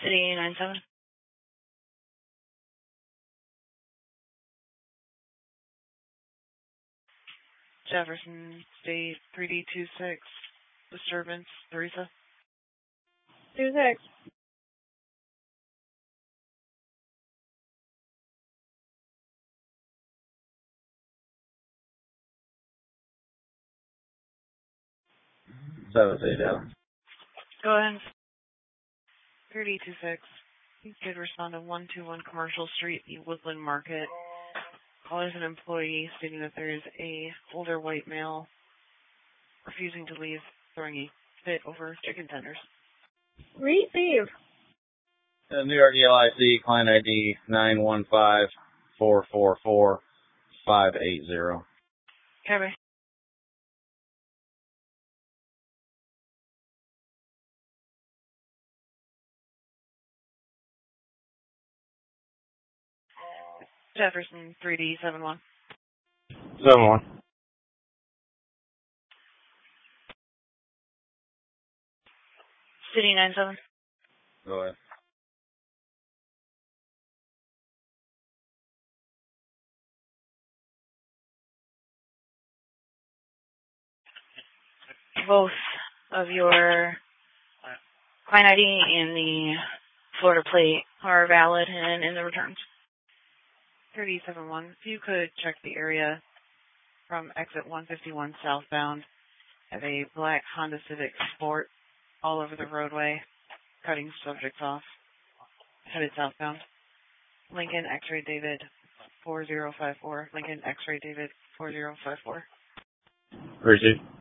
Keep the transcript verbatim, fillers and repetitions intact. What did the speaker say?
City nine seven. Jefferson State three D two six. Disturbance, Teresa. two six. seven eight down. Go ahead. three D two six. You could respond to one two one Commercial Street, the Woodland Market. Caller is an employee stating that there is a older white male refusing to leave, throwing a fit over chicken tenders. Receive. Uh, New York E L I C, client I D nine one five four four four five eight zero. Copy. Jefferson three D seven one. seven one. City nine seven. Go ahead. Both of your client I D and the Florida plate are valid and in the returns. three D seven one. If you could check the area from exit one fifty-one southbound, have a black Honda Civic Sport all over the roadway, cutting subjects off, headed southbound. Lincoln X-Ray David four zero five four. Lincoln X-Ray David four zero five four. Receive.